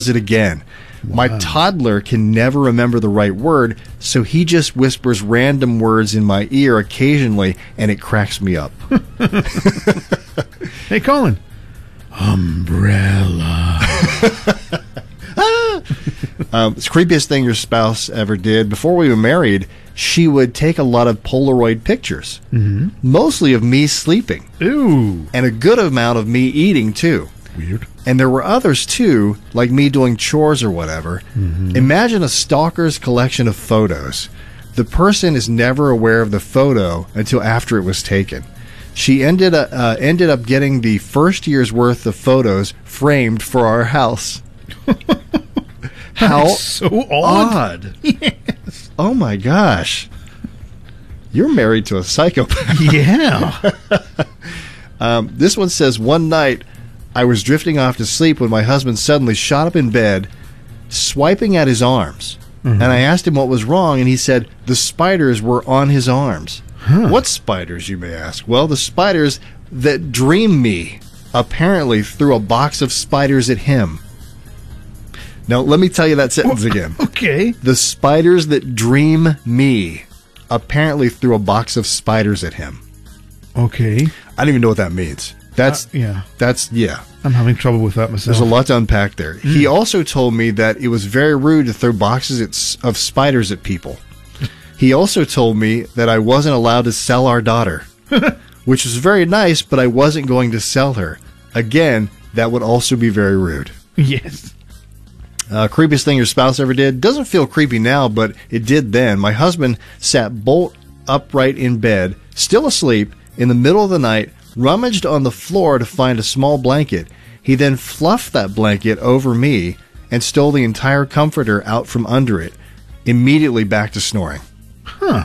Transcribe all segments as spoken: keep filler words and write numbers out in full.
it again. Wow. My toddler can never remember the right word, so he just whispers random words in my ear occasionally, and it cracks me up. Hey, Colin. Umbrella. um, it's the creepiest thing your spouse ever did. Before we were married, she would take a lot of Polaroid pictures, Mm-hmm. mostly of me sleeping, Ooh. and a good amount of me eating, too. Weird. And there were others, too, like me doing chores or whatever. Mm-hmm. Imagine a stalker's collection of photos. The person is never aware of the photo until after it was taken. She ended up, uh, ended up getting the first year's worth of photos framed for our house. How That's so odd. odd. Yes. Oh, my gosh. You're married to a psychopath. Yeah. Um, this one says, one night I was drifting off to sleep when my husband suddenly shot up in bed, swiping at his arms. Mm-hmm. And I asked him what was wrong, and he said the spiders were on his arms. Huh. What spiders, you may ask? Well, the spiders that dream me apparently threw a box of spiders at him. Now, let me tell you that sentence again. Okay. The spiders that dream me apparently threw a box of spiders at him. Okay. I don't even know what that means. That's, Uh, yeah. that's, yeah. I'm having trouble with that myself. There's a lot to unpack there. Mm. He also told me that it was very rude to throw boxes at, of spiders at people. He also told me that I wasn't allowed to sell our daughter, which was very nice, but I wasn't going to sell her. Again, that would also be very rude. Yes. Uh, creepiest thing your spouse ever did. Doesn't feel creepy now, but it did then. My husband sat bolt upright in bed, still asleep, in the middle of the night, rummaged on the floor to find a small blanket. He then fluffed that blanket over me and stole the entire comforter out from under it, immediately back to snoring. Huh.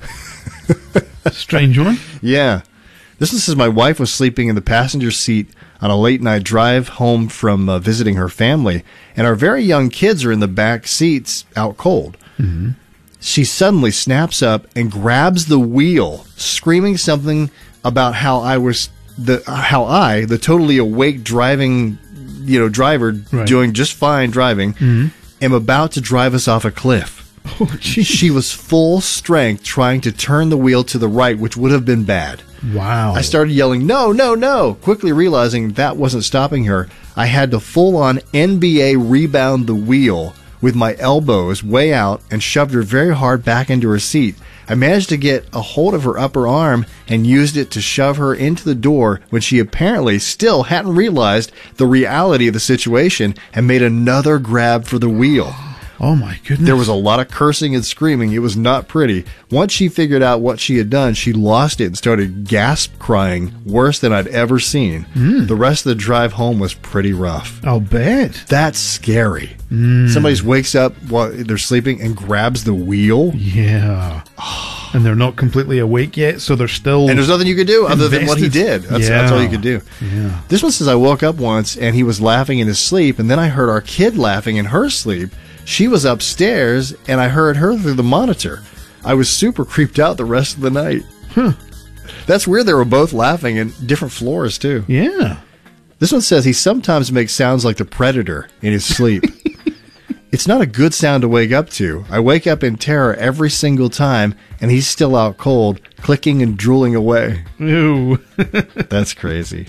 Strange one. Yeah. This one says my wife was sleeping in the passenger seat on a late-night drive home from uh, visiting her family, and our very young kids are in the back seats out cold. Mm-hmm. She suddenly snaps up and grabs the wheel, screaming something about how I was the how I, the totally awake driving, you know, driver Right. doing just fine driving, Mm-hmm. am about to drive us off a cliff. Oh, geez. She was full strength trying to turn the wheel to the right, which would have been bad. Wow. I started yelling, no, no, no, quickly realizing that wasn't stopping her. I had to full-on N B A rebound the wheel with my elbows way out and shoved her very hard back into her seat. I managed to get a hold of her upper arm and used it to shove her into the door when she apparently still hadn't realized the reality of the situation and made another grab for the wheel. Oh, my goodness. There was a lot of cursing and screaming. It was not pretty. Once she figured out what she had done, she lost it and started gasp crying, worse than I'd ever seen. Mm. The rest of the drive home was pretty rough. I'll bet. That's scary. Mm. Somebody wakes up while they're sleeping and grabs the wheel. Yeah. And they're not completely awake yet, so they're still... And there's nothing you could do other than what he invested. did. That's, Yeah. that's all you could do. Yeah. This one says, I woke up once and he was laughing in his sleep, and then I heard our kid laughing in her sleep. She was upstairs, and I heard her through the monitor. I was super creeped out the rest of the night. Huh. That's weird. They were both laughing in different floors, too. Yeah. This one says he sometimes makes sounds like the Predator in his sleep. It's not a good sound to wake up to. I wake up in terror every single time, and he's still out cold, clicking and drooling away. Ew. That's crazy.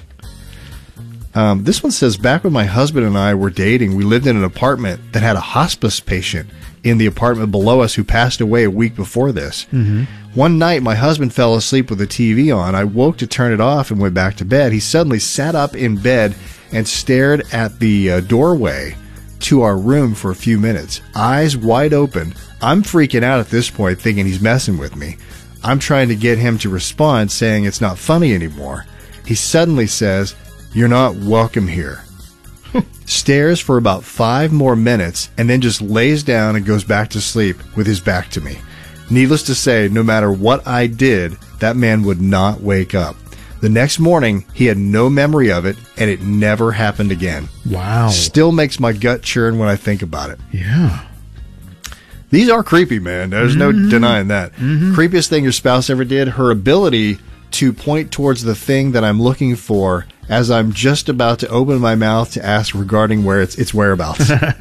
Um, this one says, back when my husband and I were dating, we lived in an apartment that had a hospice patient in the apartment below us who passed away a week before this. Mm-hmm. One night, my husband fell asleep with the T V on. I woke to turn it off and went back to bed. He suddenly sat up in bed and stared at the uh, doorway to our room for a few minutes, eyes wide open. I'm freaking out at this point, thinking he's messing with me. I'm trying to get him to respond, saying it's not funny anymore. He suddenly says, "You're not welcome here." Stares for about five more minutes and then just lays down and goes back to sleep with his back to me. Needless to say, no matter what I did, that man would not wake up. The next morning, he had no memory of it, and it never happened again. Wow. Still makes my gut churn when I think about it. Yeah. These are creepy, man. There's Mm-hmm. no denying that. Mm-hmm. Creepiest thing your spouse ever did, her ability to point towards the thing that I'm looking for as I'm just about to open my mouth to ask regarding where its its whereabouts.